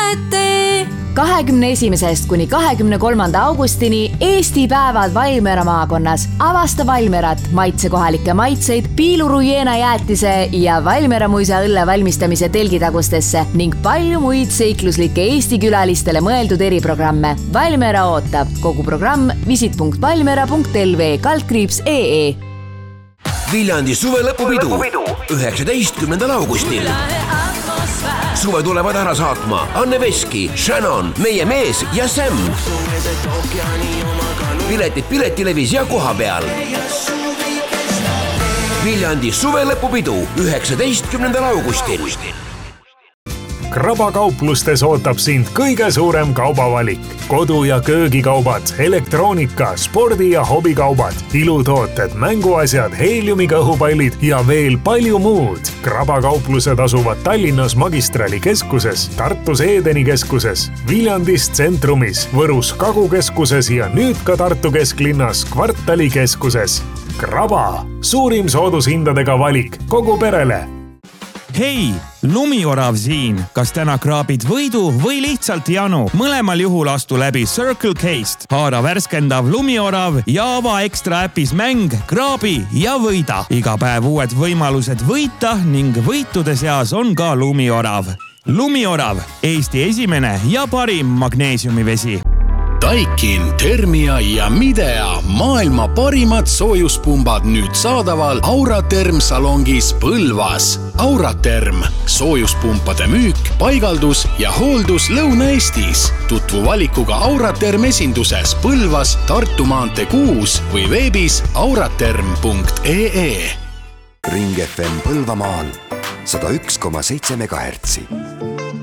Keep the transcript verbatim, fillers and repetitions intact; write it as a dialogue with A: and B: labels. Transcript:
A: ette.
B: kahekümne esimesest kuni kahekümne kolmanda augustini Eesti päevad Valmiera maakonnas. Avasta Valmierat, maitse kohalikke maitseid, piilurujeena jäätise ja Valmiera muisa õlle valmistamise telgitagustesse ning palju muid seikluslikke Eesti külalistele mõeldud eriprogramme. Valmiera ootab. Kogu programm visit punkt valmiera punkt l v kaldkriips punkt e e.
C: Viljandi suvelõpupidu üheksateistkümnendal augustil. Suve tulevad ära saatma Anne Veski, Shannon, Meie mees ja Sam. Piletid Piletilevis ja koha peal. Viljandi suvelõpupidu üheksateistkümnendal augustil.
D: Kraba kauplustes ootab sind kõige suurem kaubavalik. Kodu- ja köögikaubad, elektroonika, spordi- ja hobikaubad, ilutooted, mänguasjad, heeliumiga õhupallid ja veel palju muud. Kraba kauplused asuvad Tallinnas Magistrali keskuses, Tartus Edeni keskuses, Viljandis tsentrumis, Võrus Kagukeskuses ja nüüd ka Tartu kesklinnas Kvartali keskuses. Kraba, suurim soodushindadega valik kogu perele.
E: Hei, Lumiorav siin. Kas täna kraabid võidu või lihtsalt janu? Mõlemal juhul astu läbi Circle K'st. Haara värskendav Lumiorav ja ava ekstra äpis mäng, kraabi ja võida. Iga päev uued võimalused võita ning võitude seas on ka Lumiorav. Lumiorav, Eesti esimene ja parim magneesiumivesi.
F: Daikin, Thermia ja Midea, maailma parimad soojuspumbad nüüd saadaval Auraterm salongis Põlvas. Auraterm, soojuspumpade müük, paigaldus ja hooldus Lõuna-Eestis. Tutvu valikuga Auraterm esinduses Põlvas, Tartu maantee kuus või veebis auraterm punkt e e.
G: Ring F M Põlvamaal sada üks koma seitse megahertsi.